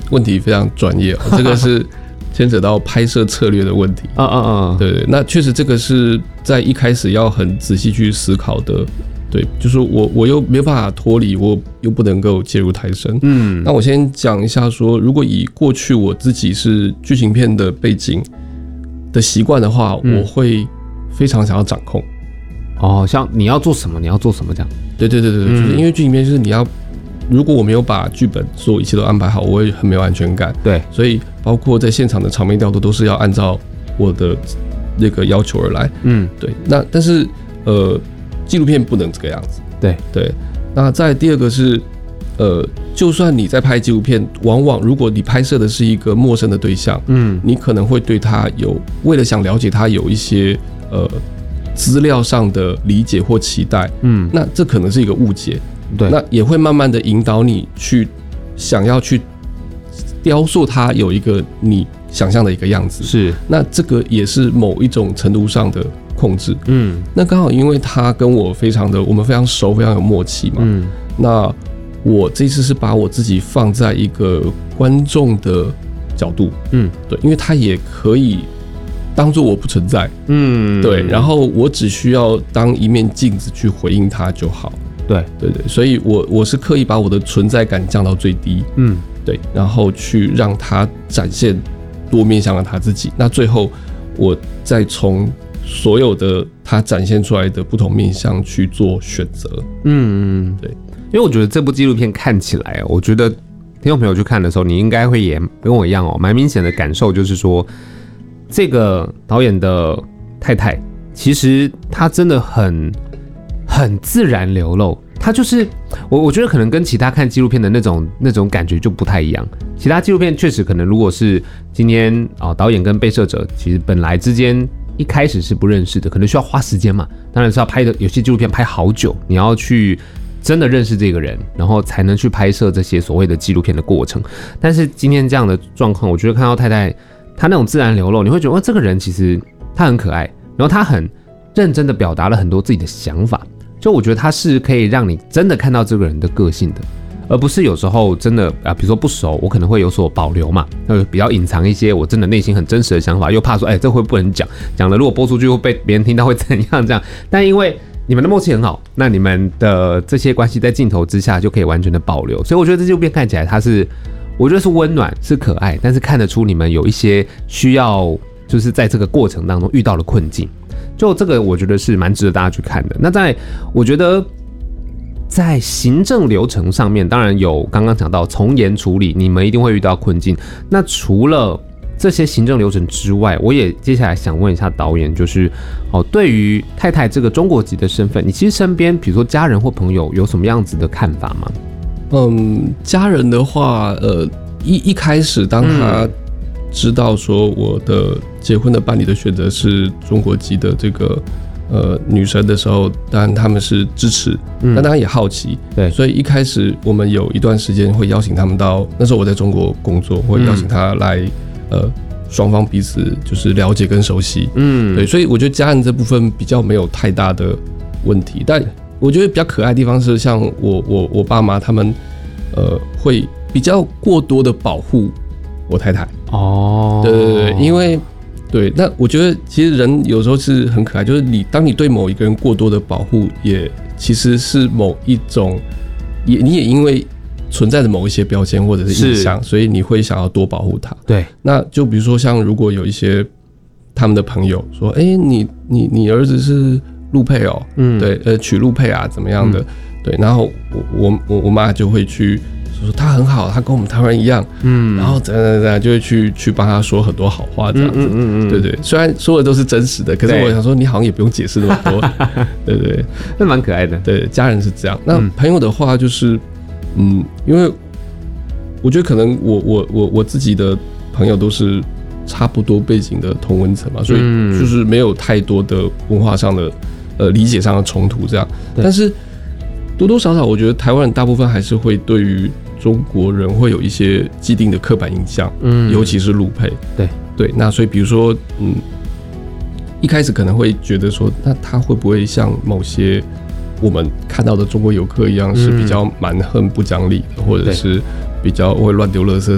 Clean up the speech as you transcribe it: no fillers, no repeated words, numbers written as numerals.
问题非常专业这个是牵扯到拍摄策略的问题对，那确实这个是在一开始要很仔细去思考的。对，就是我又没有办法脱离，我又不能够介入太深。那我先讲一下说，如果以过去我自己是剧情片的背景的习惯的话，我会非常想要掌控。 像你要做什么，你要做什么这样。 对，就是因为剧情片就是你要，如果我没有把剧本所有一切都安排好，我会很没有安全感。对，所以包括在现场的场面调度都是要按照我的那个要求而来。对，那但是纪录片不能这个样子。对，那再来第二个是，就算你在拍纪录片，往往如果你拍摄的是一个陌生的对象，你可能会对他为了想了解他有一些资料上的理解或期待，那这可能是一个误解。对，那也会慢慢的引导你去想要去雕塑他有一个你想象的一个样子。是，那这个也是某一种程度上的控制。那刚好因为他跟我我们非常熟，非常有默契嘛。那我这次是把我自己放在一个观众的角度。对，因为他也可以当作我不存在。对，然后我只需要当一面镜子去回应他就好。对，所以我是刻意把我的存在感降到最低。对，然后去让他展现多面向的他自己。那最后我再从所有的他展现出来的不同面向去做选择。对， 因为我觉得这部纪录片看起来，我觉得听众朋友去看的时候，你应该会也跟我一样蛮明显的感受，就是说这个导演的太太，其实她真的很自然流露。他就是我觉得可能跟其他看纪录片的那种感觉就不太一样。其他纪录片确实可能如果是今天导演跟被摄者其实本来之间一开始是不认识的，可能需要花时间嘛，当然是要拍的，有些纪录片拍好久，你要去真的认识这个人，然后才能去拍摄这些所谓的纪录片的过程。但是今天这样的状况，我觉得看到太太她那种自然流露，你会觉得这个人其实他很可爱，然后他很认真的表达了很多自己的想法。就我觉得他是可以让你真的看到这个人的个性的，而不是有时候真的比如说不熟，我可能会有所保留嘛，比较隐藏一些我真的内心很真实的想法，又怕说这会不能讲了，如果播出去会被别人听到会怎样这样。但因为你们的默契很好，那你们的这些关系在镜头之下就可以完全的保留，所以我觉得这纪录片看起来它是，我觉得是温暖是可爱，但是看得出你们有一些需要就是在这个过程当中遇到了困境。就这个我觉得是蛮值得大家去看的。那我觉得在行政流程上面，当然有刚刚讲到从严处理，你们一定会遇到困境。那除了这些行政流程之外，我也接下来想问一下导演，就是对于太太这个中国籍的身份，你其实身边比如说家人或朋友有什么样子的看法吗？ 家人的话，一开始当他知道说我的结婚的伴侣的选择是中国籍的这个女生的时候，当然他们是支持，但当然也好奇。对，所以一开始我们有一段时间会邀请他们到，那时候我在中国工作，会邀请他来双方彼此就是了解跟熟悉。对，所以我觉得家人这部分比较没有太大的问题。但我觉得比较可爱的地方是，像我爸妈他们会比较过多的保护我太太。对，因为对，那我觉得其实人有时候是很可爱，就是当你对某一个人过多的保护，也其实是某一种你也因为存在着某一些标签或者是印象，所以你会想要多保护他。对，那就比如说像如果有一些他们的朋友说，你儿子是陆配哦，对，娶陆配啊怎么样的，对，然后我妈就会去说他很好，他跟我们台湾一样，然后怎样就会去帮他说很多好话这样子，对，虽然说的都是真实的，可是我想说你好像也不用解释那么多，对， 那蛮可爱的。 对，家人是这样。那朋友的话就是，因为我觉得可能我自己的朋友都是差不多背景的同温层嘛，所以就是没有太多的文化上的理解上的冲突这样，但是多多少少我觉得台湾人大部分还是会对于中国人会有一些既定的刻板印象，尤其是陆配。对，那所以比如说，一开始可能会觉得说，那他会不会像某些我们看到的中国游客一样，是比较蛮横不讲理的，或者是比较会乱丢垃圾